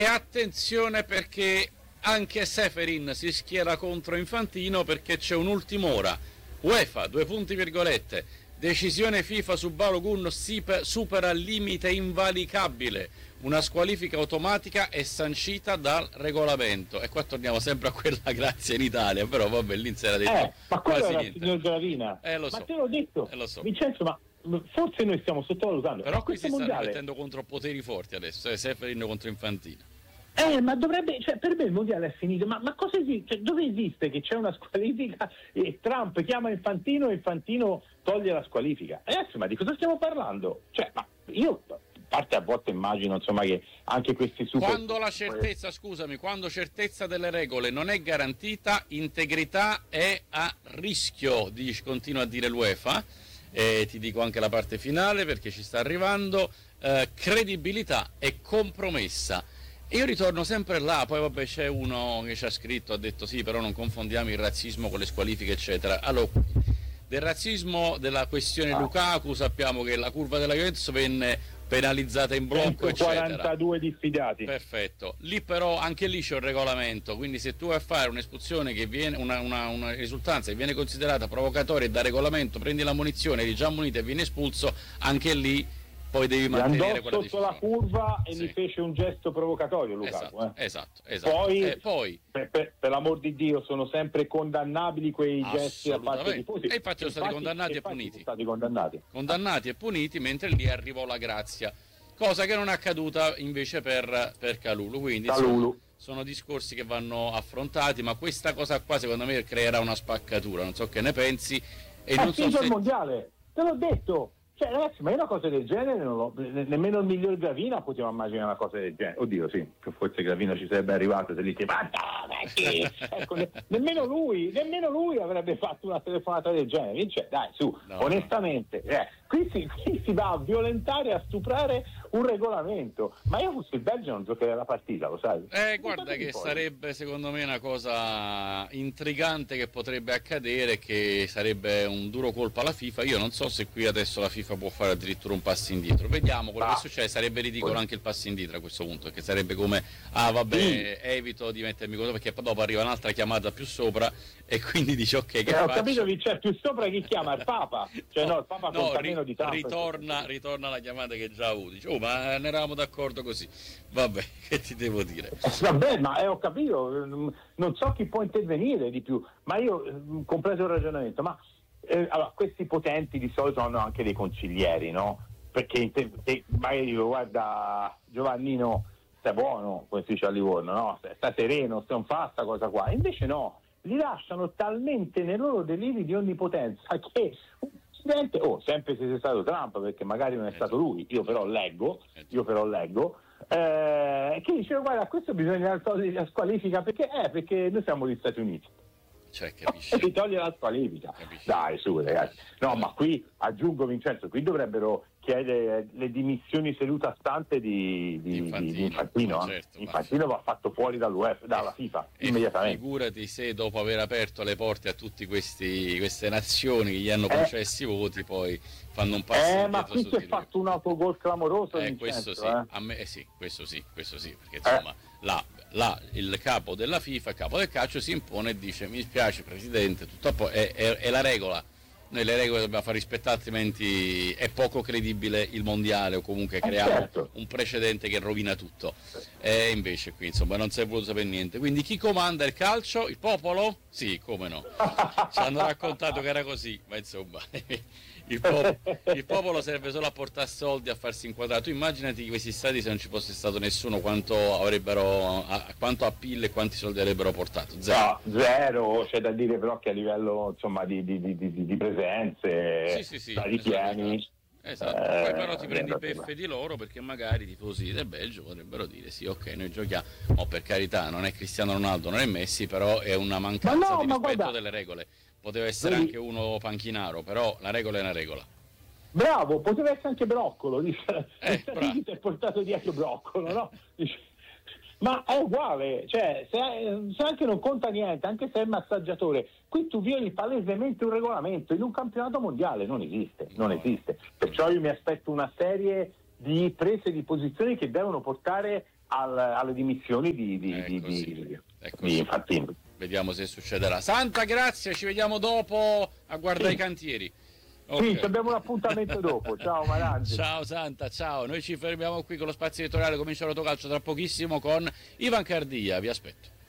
E attenzione perché anche Seferin si schiera contro Infantino perché c'è un'ultima ora. UEFA, due punti virgolette, decisione FIFA su Balogun supera limite invalicabile. Una squalifica automatica è sancita dal regolamento. E qua torniamo sempre a quella grazia in Italia, però vabbè, lì si era detto ma quello era niente. il signor Gravina. Lo so. Ma te l'ho detto, lo so. Vincenzo, ma forse noi stiamo sottovalutando. Però qui si stanno mondiale mettendo contro poteri forti adesso, Seferin contro Infantino. Ma dovrebbe, cioè, per me il mondiale è finito, ma cosa esiste? Cioè, dove esiste che c'è una squalifica e Trump chiama Infantino e Infantino toglie la squalifica? Adesso, ma di cosa stiamo parlando? Cioè, ma io a parte a volte immagino, insomma, che anche questi quando la certezza, quando certezza delle regole non è garantita, integrità è a rischio, continua a dire l'UEFA, e ti dico anche la parte finale perché ci sta arrivando, credibilità è compromessa. E io ritorno sempre là, poi vabbè c'è uno che ci ha scritto, ha detto sì, però non confondiamo il razzismo con le squalifiche eccetera. Allora, del razzismo della questione Lukaku sappiamo che la curva della Juventus venne penalizzata in blocco 42 diffidati. Perfetto, lì però anche lì c'è un regolamento, quindi se tu vai a fare un'espulsione che viene una risultanza che viene considerata provocatoria da regolamento, prendi la munizione, eri già munito e viene espulso, anche lì poi devi mantenere quella decisione. Sotto la curva e gli fece un gesto provocatorio Lukaku. Esatto. Poi per l'amor di Dio sono sempre condannabili quei gesti da parte di tifosi. E infatti sono stati condannati e puniti. Sono stati condannati e puniti, mentre lì arrivò la grazia, cosa che non è accaduta invece per Kalulu. Quindi sono discorsi che vanno affrontati, ma questa cosa qua secondo me creerà una spaccatura, non so che ne pensi. E non so se... il mondiale, te l'ho detto. Cioè, ragazzi, ma io una cosa del genere nemmeno il miglior Gravina poteva immaginare una cosa del genere. Oddio, sì, forse Gravina ci sarebbe arrivato se gli chiede, ecco, nemmeno lui avrebbe fatto una telefonata del genere. Cioè, dai, su, onestamente, qui si va a violentare, a stuprare un regolamento. Ma io fossi il Belgio non giocherei la partita, lo sai? Guarda che sarebbe secondo me una cosa intrigante che potrebbe accadere, che sarebbe un duro colpo alla FIFA. Io non so se qui adesso la FIFA può fare addirittura un passo indietro, vediamo quello che succede. Sarebbe ridicolo anche il passo indietro a questo punto, perché sarebbe come evito di mettermi cosa, perché poi dopo arriva un'altra chiamata più sopra e quindi dici ok, che faccio? Ho capito che c'è più sopra, chi chiama? Il Papa? Cioè il Papa conta meno di tanto. Ritorna la chiamata che già avuto, dice, ma ne eravamo d'accordo così, vabbè, che ti devo dire? Vabbè, ma ho capito, non so chi può intervenire di più, ma io completo il ragionamento, ma allora, questi potenti di solito hanno anche dei consiglieri, no? Perché magari dico, guarda Giovannino, stai buono, come si dice a Livorno, no? Stai sereno, non fa sta cosa qua. Invece no, li lasciano talmente nei loro deliri di onnipotenza che un presidente, sempre se sia stato Trump, perché magari non è stato lui, io però leggo, che dice, guarda, questo bisogna togliere la squalifica perché noi siamo gli Stati Uniti. Cioè, capisci? E si toglie la squalifica. Dai, su, ragazzi. No, ma qui aggiungo, Vincenzo, qui dovrebbero chiedere le dimissioni seduta stante di Infantino. Certo, Infantino va fatto fuori dalla FIFA immediatamente. Figurati se dopo aver aperto le porte a tutte queste nazioni che gli hanno concessi voti, poi fanno un passo indietro. Ma qui si è fatto un autogol clamoroso. Questo sì, a me questo sì, perché insomma il capo della FIFA, il capo del calcio si impone e dice: mi spiace presidente, tutto è la regola, noi le regole dobbiamo far rispettare, altrimenti è poco credibile il mondiale, o comunque creiamo un precedente che rovina tutto. E invece qui insomma non si è voluto sapere niente. Quindi chi comanda il calcio? Il popolo? Sì, come no, ci hanno raccontato che era così, ma insomma il popolo serve solo a portare soldi, a farsi inquadrare. Tu immaginati questi stati se non ci fosse stato nessuno, quanto a PIL e quanti soldi avrebbero portato? Zero, c'è da dire però che a livello insomma di presenze, stati pieni. Esatto, poi però ti prendi beffe di loro, perché magari i tifosi del Belgio potrebbero dire sì, ok, noi giochiamo, per carità non è Cristiano Ronaldo, non è Messi, però è una mancanza di rispetto delle regole. Poteva essere anche uno panchinaro, però la regola è una regola. Bravo, poteva essere anche Broccolo, dice. È portato dietro Broccolo, no? Ma è uguale, cioè se anche non conta niente, anche se è il massaggiatore, qui tu violi palesemente un regolamento. In un campionato mondiale non esiste. Perciò io mi aspetto una serie di prese di posizioni che devono portare alle dimissioni di Infantino. Vediamo se succederà. Santa, grazie, ci vediamo dopo a guardare i cantieri. Okay. Sì, abbiamo un appuntamento dopo. Ciao Marangelo. Ciao Santa, ciao. Noi ci fermiamo qui con lo spazio editoriale, comincia Rotocalcio tra pochissimo con Ivan Cardia, vi aspetto.